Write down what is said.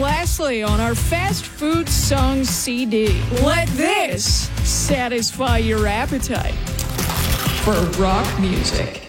Leslie on our Fast Food Songs CD. Let this satisfy your appetite for rock music.